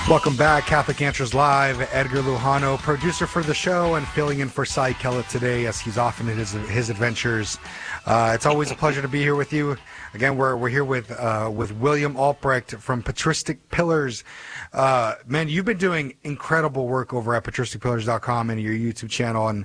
Welcome back, Catholic Answers Live. Edgar Lujano, producer for the show, and filling in for Cy Kellett today as he's off in his adventures. It's always a pleasure to be here with you. Again, we're here with William Albrecht from Patristic Pillars. Man, you've been doing incredible work over at patristicpillars.com and your YouTube channel. And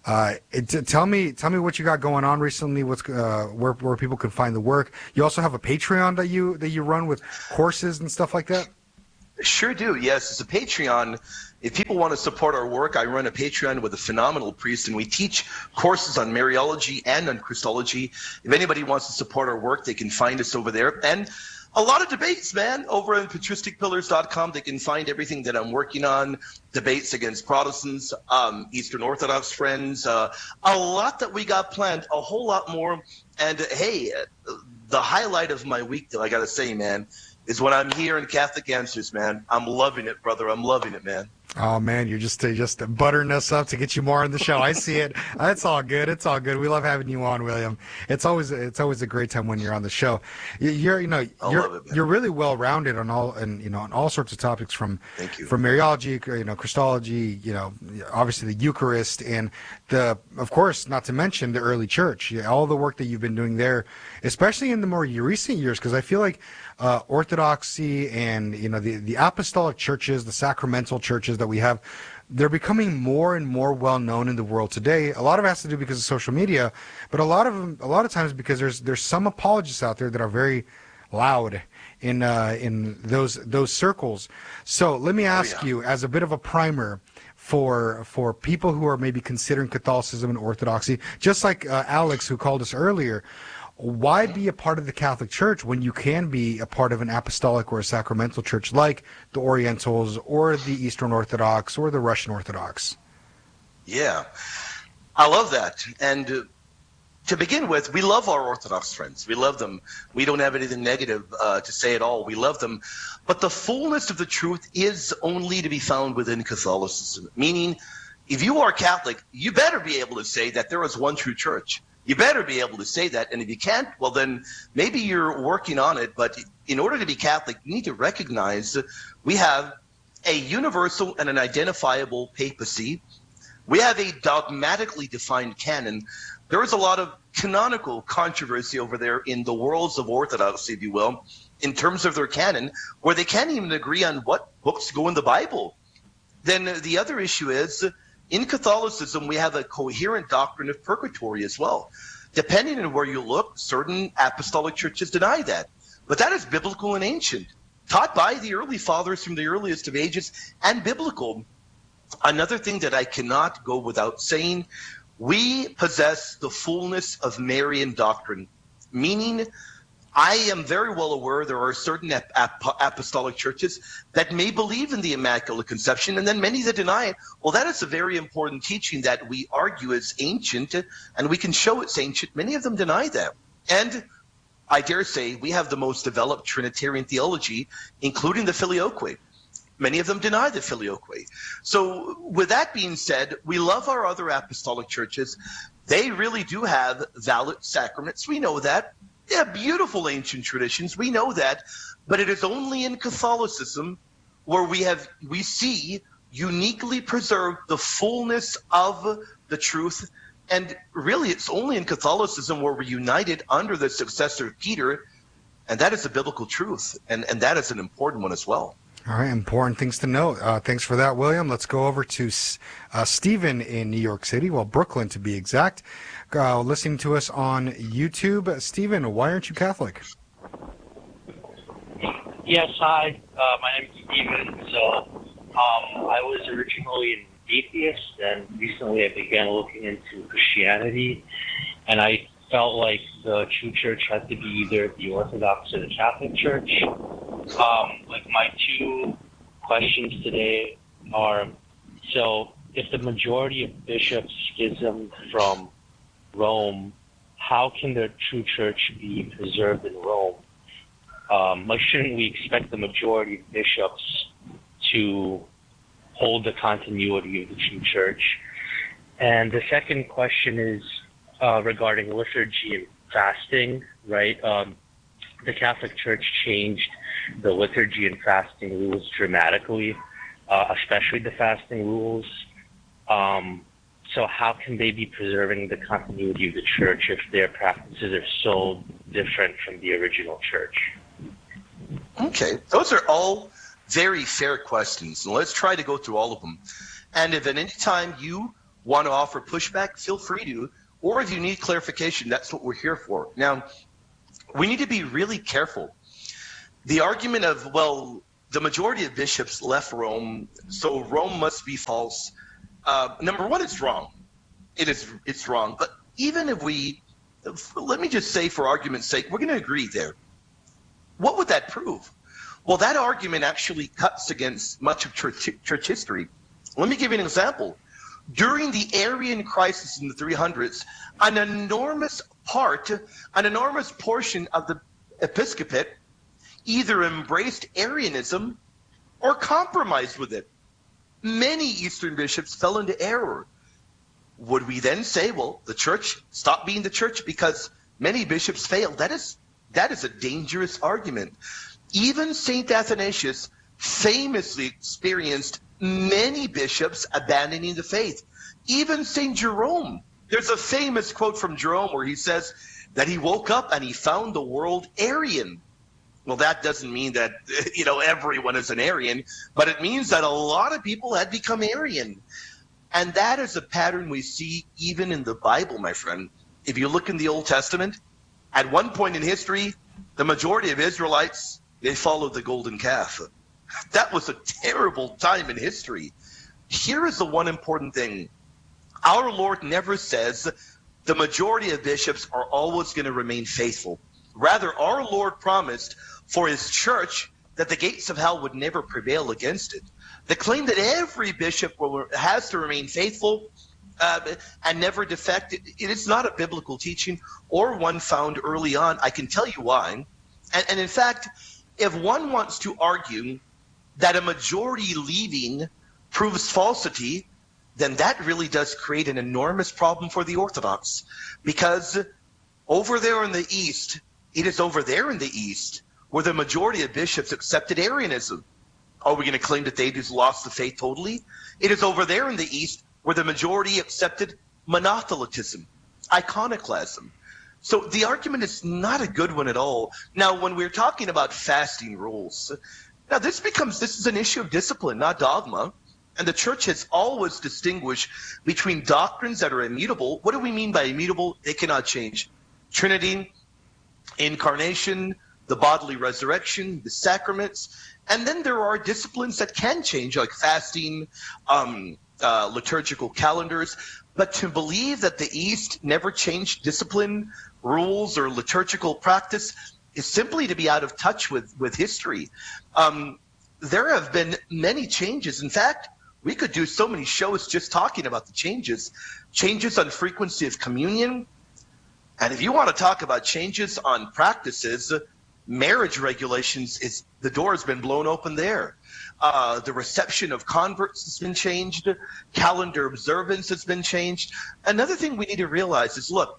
tell me what you got going on recently. What's where people can find the work. You also have a Patreon that you run with courses and stuff like that. Sure do, yes. It's a Patreon. If people want to support our work, I run a Patreon with a phenomenal priest, and we teach courses on Mariology and on Christology. If anybody wants to support our work, they can find us over there. And a lot of debates, man, over on patristicpillars.com. They can find everything that I'm working on, debates against Protestants, Eastern Orthodox friends, a lot that we got planned, a whole lot more. And, hey, the highlight of my week, though, I got to say, man, is when I'm here in Catholic Answers, man. I'm loving it, brother. I'm loving it, man. Oh, man, you're just buttering us up to get you more on the show. I see it. It's all good. It's all good. We love having you on, William. It's always a great time when you're on the show. You're really well rounded on all sorts of topics from Mariology, Christology, obviously the Eucharist, and of course, not to mention the early church. All the work that you've been doing there, especially in the more recent years, because I feel like Orthodoxy and the apostolic churches, the sacramental churches that we have, they're becoming more and more well known in the world today. A lot of it has to do because of social media, but a lot of times because there's some apologists out there that are very loud in those circles. So let me ask you, as a bit of a primer for people who are maybe considering Catholicism and Orthodoxy, just like Alex who called us earlier, why be a part of the Catholic Church when you can be a part of an apostolic or a sacramental church like the Orientals or the Eastern Orthodox or the Russian Orthodox? Yeah, I love that. And to begin with, we love our Orthodox friends. We love them. We don't have anything negative to say at all. We love them. But the fullness of the truth is only to be found within Catholicism, meaning if you are Catholic, you better be able to say that there is one true church. You better be able to say that, and if you can't, well then maybe you're working on it, but in order to be Catholic, you need to recognize that we have a universal and an identifiable papacy. We have a dogmatically defined canon. There is a lot of canonical controversy over there in the worlds of Orthodoxy, if you will, in terms of their canon, where they can't even agree on what books go in the Bible. Then the other issue is, in Catholicism, we have a coherent doctrine of purgatory as well. Depending on where you look, certain apostolic churches deny that. But that is biblical and ancient, taught by the early fathers from the earliest of ages, and biblical. Another thing that I cannot go without saying, we possess the fullness of Marian doctrine, meaning I am very well aware there are certain apostolic churches that may believe in the Immaculate Conception, and then many that deny it. Well, that is a very important teaching that we argue is ancient, and we can show it's ancient. Many of them deny that. And I dare say we have the most developed Trinitarian theology, including the Filioque. Many of them deny the Filioque. So with that being said, we love our other apostolic churches. They really do have valid sacraments. We know that. Yeah, beautiful ancient traditions. We know that, but it is only in Catholicism where we see uniquely preserved the fullness of the truth. And really, it's only in Catholicism where we're united under the successor of Peter, and that is the biblical truth, and that is an important one as well. All right, important things to know. Thanks for that, William. Let's go over to Stephen in New York City, Brooklyn to be exact, listening to us on YouTube. Stephen, why aren't you Catholic? Yes, hi. My name is Stephen. So I was originally an atheist, and recently I began looking into Christianity, and I felt like the true church had to be either the Orthodox or the Catholic Church. Like my two questions today are, so if the majority of bishops schism from Rome, how can the true church be preserved in Rome? Shouldn't we expect the majority of bishops to hold the continuity of the true church? And the second question is regarding liturgy and fasting, right? The Catholic Church changed the liturgy and fasting rules dramatically, especially the fasting rules. So how can they be preserving the continuity of the church if their practices are so different from the original church? Okay, those are all very fair questions. And let's try to go through all of them. And if at any time you want to offer pushback, feel free to. Or if you need clarification, that's what we're here for. Now, we need to be really careful. The argument of, well, the majority of bishops left Rome, so Rome must be false. Number one, it's wrong. It's wrong. But even if let me just say for argument's sake, we're going to agree there. What would that prove? Well, that argument actually cuts against much of church history. Let me give you an example. During the Arian crisis in the 300s, an enormous portion of the episcopate either embraced Arianism or compromised with it. Many Eastern bishops fell into error. Would we then say, well, the church stopped being the church because many bishops failed? That is a dangerous argument. Even St. Athanasius famously experienced many bishops abandoning the faith. Even St. Jerome. There's a famous quote from Jerome where he says that he woke up and he found the world Arian. Well, that doesn't mean that, everyone is an Arian, but it means that a lot of people had become Arian. And that is a pattern we see even in the Bible, my friend. If you look in the Old Testament, at one point in history, the majority of Israelites, they followed the golden calf. That was a terrible time in history. Here is the one important thing. Our Lord never says the majority of bishops are always going to remain faithful. Rather, our Lord promised for his church that the gates of hell would never prevail against it. The claim that every bishop has to remain faithful and never defect, it is not a biblical teaching or one found early on. I can tell you why. And in fact, if one wants to argue that a majority leaving proves falsity, then that really does create an enormous problem for the Orthodox. Because over there in the East, it is over there in the East where the majority of bishops accepted Arianism. Are we going to claim that they just lost the faith totally? It is over there in the East where the majority accepted monothelitism, iconoclasm. So the argument is not a good one at all. Now, when we're talking about fasting rules, now this is an issue of discipline, not dogma. And the church has always distinguished between doctrines that are immutable. What do we mean by immutable? They cannot change. Trinity, incarnation, the bodily resurrection, the sacraments. And then there are disciplines that can change, like fasting, liturgical calendars. But to believe that the East never changed discipline, rules, or liturgical practice is simply to be out of touch with history. There have been many changes. In fact, we could do so many shows just talking about the changes on frequency of communion. And if you want to talk about changes on practices, marriage regulations, the door has been blown open there. The reception of converts has been changed. Calendar observance has been changed. Another thing we need to realize is, look,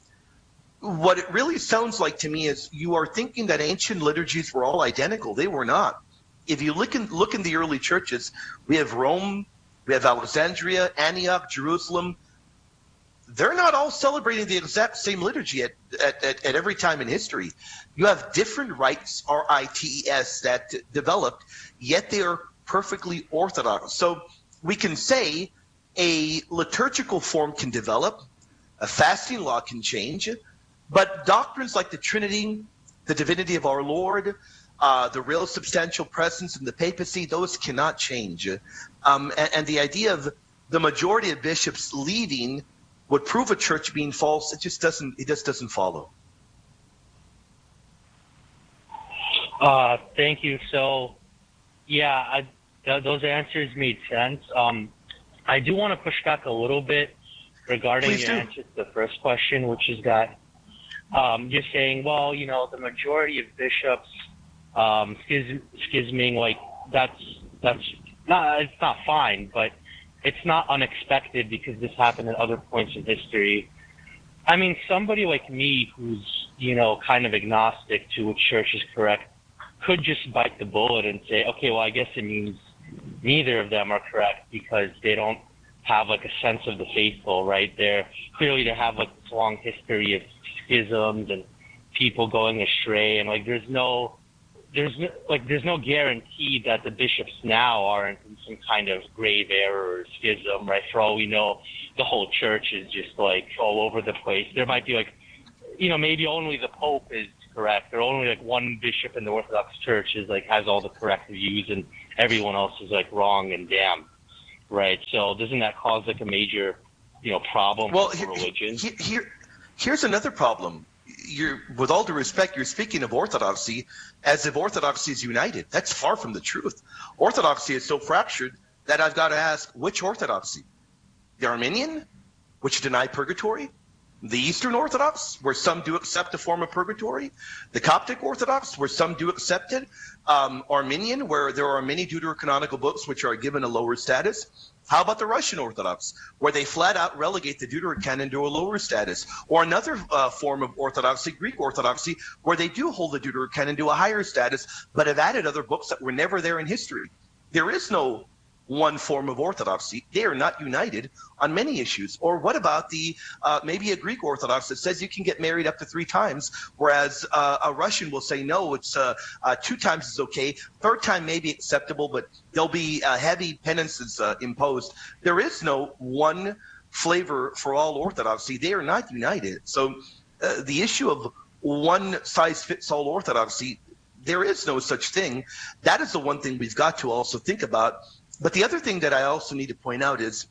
what it really sounds like to me is you are thinking that ancient liturgies were all identical. They were not. If you look in the early churches, we have Rome, we have Alexandria, Antioch, Jerusalem. They're not all celebrating the exact same liturgy at every time in history. You have different rites, R-I-T-E-S, that developed, yet they are perfectly orthodox. So we can say a liturgical form can develop, a fasting law can change, but doctrines like the Trinity, the divinity of our Lord, the real substantial presence in the papacy, those cannot change. And the idea of the majority of bishops leaving would prove a church being false. It just doesn't follow. Thank you. So, yeah, those answers made sense. I do want to push back a little bit regarding your answer to the first question, which is that you're saying, well, the majority of bishops schisming, like that's not, it's not fine, but it's not unexpected because this happened at other points in history. I mean, somebody like me who's, kind of agnostic to which church is correct, could just bite the bullet and say, okay, well, I guess it means neither of them are correct because they don't have like a sense of the faithful, right? They have like this long history of schisms and people going astray, and like there's no guarantee that the bishops now aren't in some kind of grave error or schism, right? For all we know, the whole church is just like all over the place. There might be like, maybe only the Pope is correct, or only like one bishop in the Orthodox Church is like has all the correct views, and everyone else is like wrong and damned, right? So doesn't that cause like a major, problem for religion? Here's another problem. With all due respect, you're speaking of orthodoxy as if orthodoxy is united. That's far from the truth. Orthodoxy is so fractured that I've got to ask, which orthodoxy? The Armenian, which deny purgatory? The Eastern Orthodox, where some do accept a form of purgatory? The Coptic Orthodox, where some do accept it? Armenian, where there are many deuterocanonical books which are given a lower status? How about the Russian Orthodox, where they flat out relegate the Deuterocanon to a lower status? Or another form of orthodoxy, Greek Orthodoxy, where they do hold the Deuterocanon to a higher status, but have added other books that were never there in history. There is no one form of orthodoxy. They are not united on many issues. Or what about the maybe a Greek Orthodox that says you can get married up to 3 times, whereas a Russian will say no, it's 2 times is okay, 3rd time may be acceptable, but there'll be heavy penances imposed. There is no one flavor for all orthodoxy. They are not united. So the issue of one size fits all orthodoxy, there is no such thing. That is the one thing we've got to also think about. But the other thing that I also need to point out is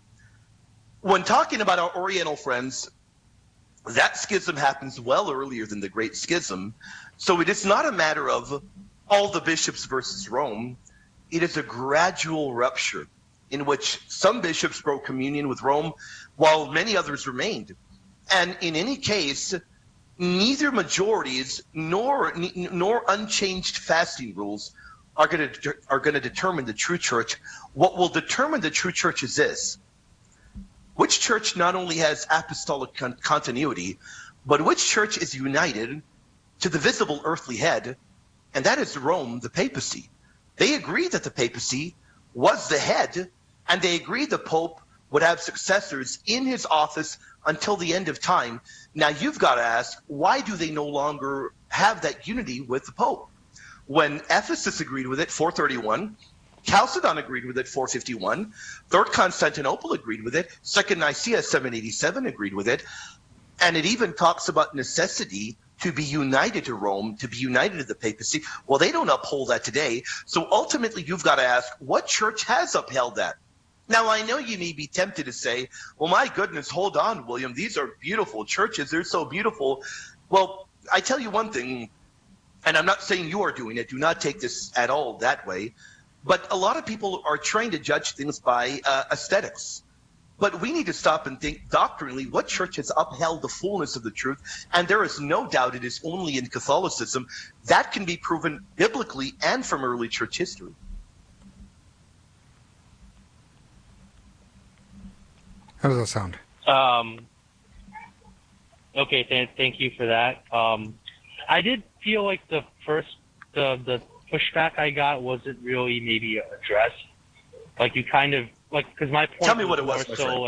when talking about our Oriental friends, that schism happens well earlier than the Great Schism. So it is not a matter of all the bishops versus Rome. It is a gradual rupture in which some bishops broke communion with Rome while many others remained. And in any case, neither majorities nor unchanged fasting rules are going to determine the true church. What will determine the true church is this: which church not only has apostolic continuity, but which church is united to the visible earthly head, and that is Rome, the papacy. They agree that the papacy was the head, and they agree the Pope would have successors in his office until the end of time. Now you've got to ask, why do they no longer have that unity with the Pope? When Ephesus agreed with it, 431, Chalcedon agreed with it, 451, Third Constantinople agreed with it, Second Nicaea, 787 agreed with it, and it even talks about necessity to be united to Rome, to be united to the papacy. Well, they don't uphold that today. So ultimately, you've got to ask, what church has upheld that? Now, I know you may be tempted to say, well, my goodness, hold on, William. These are beautiful churches. They're so beautiful. Well, I tell you one thing, and I'm not saying you are doing it. Do not take this at all that way. But a lot of people are trained to judge things by aesthetics. But we need to stop and think doctrinally, what church has upheld the fullness of the truth? And there is no doubt it is only in Catholicism. That can be proven biblically and from early church history. How does that sound? Okay, thank you for that. I did feel like the pushback I got wasn't really maybe addressed. Like you kind of because my point. Tell me what it was. So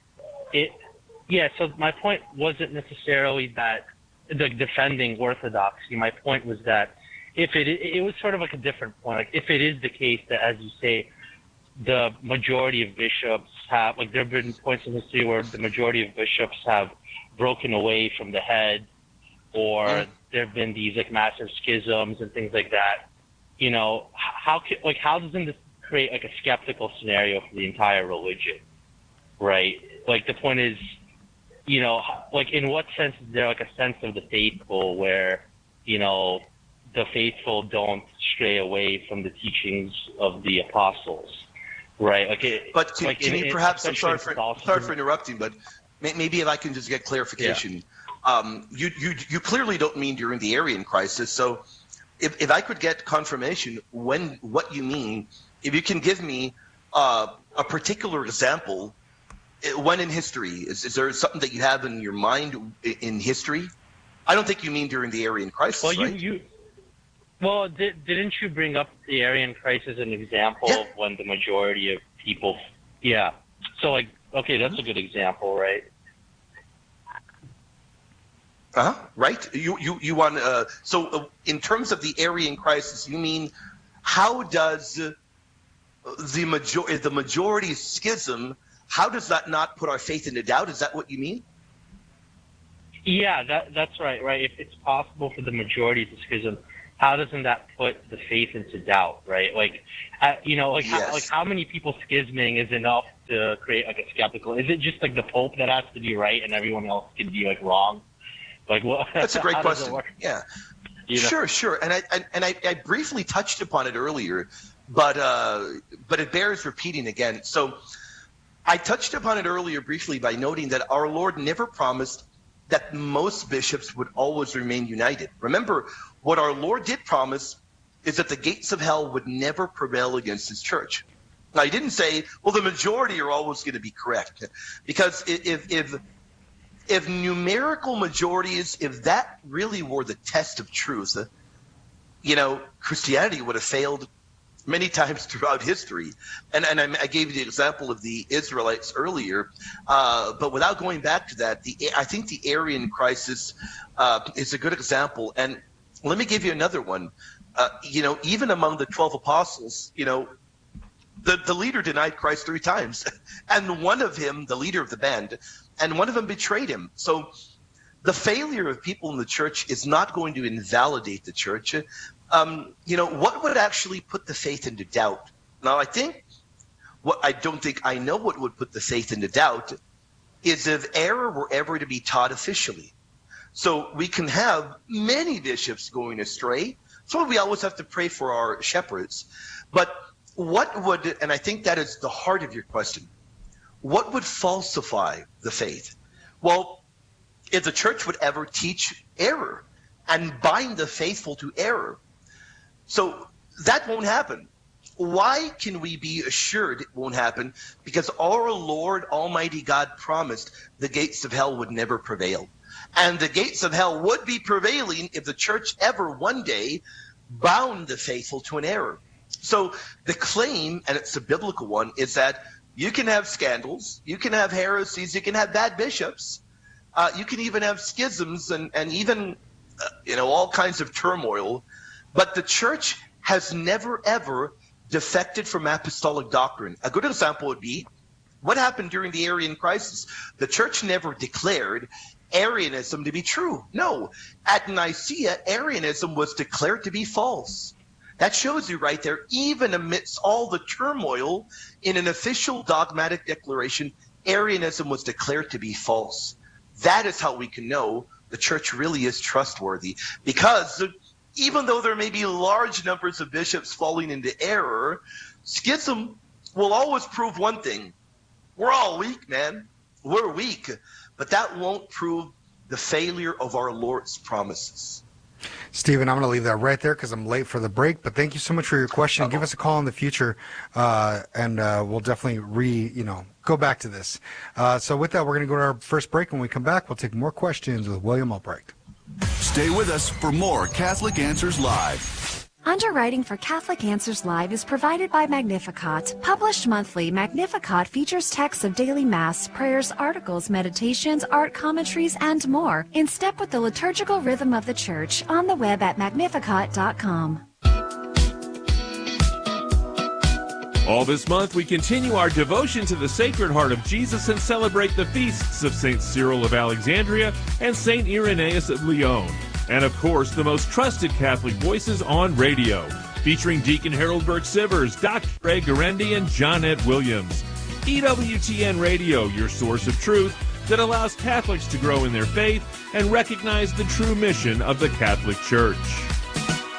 So my point wasn't necessarily that the defending orthodoxy. My point was that if it was sort of like a different point. Like if it is the case that, as you say, the majority of bishops have there have been points in history where the majority of bishops have broken away from the head, or there have been these massive schisms and things like that. How doesn't this create a skeptical scenario for the entire religion, right? The point is, in what sense is there a sense of the faithful where, the faithful don't stray away from the teachings of the apostles, right? But can you perhaps? I'm sorry for interrupting, but maybe if I can just get clarification. Yeah. You clearly don't mean during the Arian crisis. So if I could get confirmation what you mean, if you can give me a particular example, when in history, is there something that you have in your mind in history? I don't think you mean during the Arian crisis, right? Well, didn't you bring up the Aryan crisis as an example of when the majority of people? Yeah. So, like, okay, that's a good example, right? Right. You want so in terms of the Aryan crisis, you mean how does the majority schism? How does that not put our faith into doubt? Is that what you mean? Yeah, that's right. Right. If it's possible for the majority to schism, how doesn't that put the faith into doubt? Right. Like, Yes. how many people schisming is enough to create like a skeptical? Is it just like the Pope that has to be right and everyone else can be like wrong? Like, what? That's a great question. Yeah. You know? Sure. And I briefly touched upon it earlier, but it bears repeating again. So I touched upon it earlier briefly by noting that our Lord never promised that most bishops would always remain united. Remember, what our Lord did promise is that the gates of hell would never prevail against his church. Now, he didn't say, well, the majority are always going to be correct. Because if numerical majorities, if that really were the test of truth, Christianity would have failed many times throughout history. And I gave you the example of the Israelites earlier, but without going back to that, I think the Aryan crisis is a good example. And let me give you another one. Even among the 12 apostles, the leader denied Christ 3 times. And one of them, the leader of the band, and one of them betrayed him. So the failure of people in the church is not going to invalidate the church. What would actually put the faith into doubt? Now, I don't think I know what would put the faith into doubt is if error were ever to be taught officially. So we can have many bishops going astray. So we always have to pray for our shepherds. But what would, and I think that is the heart of your question, what would falsify the faith? Well, if the church would ever teach error and bind the faithful to error. So that won't happen. Why can we be assured it won't happen? Because our Lord Almighty God promised the gates of hell would never prevail. And the gates of hell would be prevailing if the church ever one day bound the faithful to an error. So the claim, and it's a biblical one, is that you can have scandals, you can have heresies, you can have bad bishops, you can even have schisms and even all kinds of turmoil. But the church has never, ever defected from apostolic doctrine. A good example would be what happened during the Arian crisis. The church never declared Arianism to be true. No. At Nicaea, Arianism was declared to be false. That shows you right there, even amidst all the turmoil, in an official dogmatic declaration, Arianism was declared to be false. That is how we can know the church really is trustworthy. Because even though there may be large numbers of bishops falling into error, schism will always prove one thing. We're all weak, man. We're weak. But that won't prove the failure of our Lord's promises. Stephen, I'm going to leave that right there because I'm late for the break. But thank you so much for your question. Give us a call in the future, and we'll definitely go back to this. So with that, we're going to go to our first break. When we come back, we'll take more questions with William Albrecht. Stay with us for more Catholic Answers Live. Underwriting for Catholic Answers Live is provided by Magnificat. Published monthly, Magnificat features texts of daily Mass, prayers, articles, meditations, art commentaries, and more, in step with the liturgical rhythm of the Church, on the web at magnificat.com. All this month, we continue our devotion to the Sacred Heart of Jesus and celebrate the feasts of St. Cyril of Alexandria and St. Irenaeus of Lyon. And of course, the most trusted Catholic voices on radio, featuring Deacon Harold Burke-Sivers, Dr. Ray Guarendi, and Johnette Williams. EWTN Radio, your source of truth that allows Catholics to grow in their faith and recognize the true mission of the Catholic Church.